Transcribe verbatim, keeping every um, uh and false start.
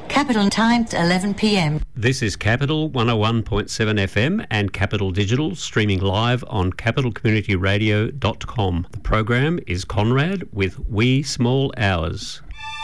Capital Times, eleven p m. This is Capital one oh one point seven F M and Capital Digital, streaming live on capital community radio dot com. The program is Conrad with Wee Small Hours.